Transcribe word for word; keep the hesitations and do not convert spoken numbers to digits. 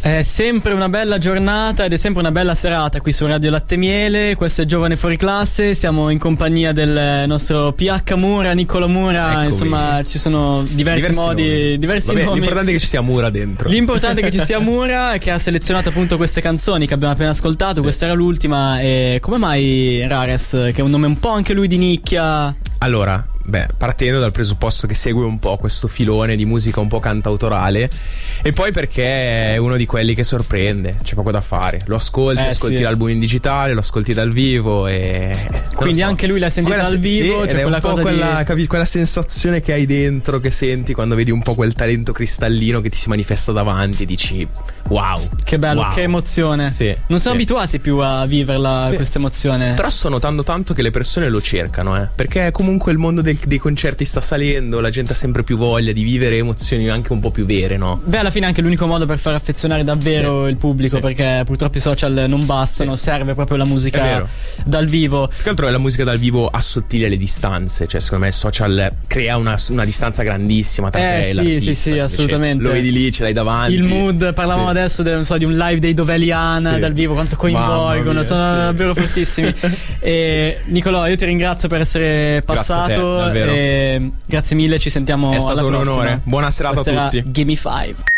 È sempre una bella giornata ed è sempre una bella serata qui su Radio Latte Miele. Questo è Giovane Fuori Classe, siamo in compagnia del nostro P H Mura, Niccolo Mura. Eccomi. Insomma, ci sono diversi, diversi modi, nomi. diversi Vabbè, nomi. L'importante è che ci sia Mura dentro. L'importante è che ci sia Mura, che ha selezionato appunto queste canzoni che abbiamo appena ascoltato. Sì. Questa era l'ultima. E come mai Rares, che è un nome un po' anche lui di nicchia? Allora, beh, partendo dal presupposto che segue un po' questo filone di musica un po' cantautorale, e poi perché è uno di quelli che sorprende, c'è poco da fare. Lo ascolti, eh, ascolti sì. l'album in digitale, lo ascolti dal vivo e quindi so. anche lui l'ha sentito quella dal vivo, sì, cioè ed è quella un po' cosa quella, di... capi, quella sensazione che hai dentro, che senti quando vedi un po' quel talento cristallino che ti si manifesta davanti e dici wow, che bello, wow. Che emozione. Sì, non siamo sì. abituati più a viverla, sì. Questa emozione. Però sto notando tanto che le persone lo cercano, eh, perché comunque il mondo del, dei concerti sta salendo, la gente ha sempre più voglia di vivere emozioni anche un po' più vere, no? Beh, alla fine è anche l'unico modo per far affezionare davvero sì. il pubblico, sì. Perché purtroppo i social non bastano, sì. Serve proprio la musica dal vivo. Più che altro è la musica dal vivo assottiglia le distanze, cioè secondo me il social crea una, una distanza grandissima tra eh, te sì, e l'artista. Sì, sì, assolutamente. Lo vedi lì, ce l'hai davanti. Il mood, parlavamo sì. adesso de, non so, di un live dei Doveliana sì. dal vivo, quanto coinvolgono, mia, sono sì. davvero fortissimi. E Nicolò, io ti ringrazio per essere passato. Grazie a te, davvero. E grazie mille, ci sentiamo alla prossima. È stato un onore. Buona serata Questa a tutti. Gimme Five.